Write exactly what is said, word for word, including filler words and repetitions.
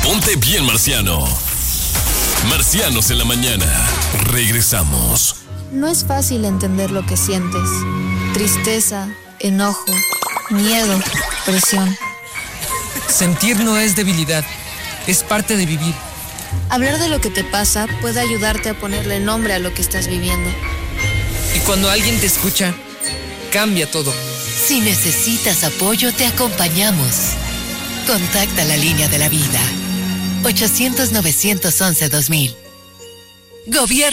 Ponte bien, marciano. Marcianos en la mañana. Regresamos. No es fácil entender lo que sientes. Tristeza, enojo, miedo, presión. Sentir no es debilidad, es parte de vivir. Hablar de lo que te pasa puede ayudarte a ponerle nombre a lo que estás viviendo. Y cuando alguien te escucha, cambia todo. Si necesitas apoyo, te acompañamos. Contacta la línea de la vida. ochocientos, novecientos once, dos mil. Gobierno.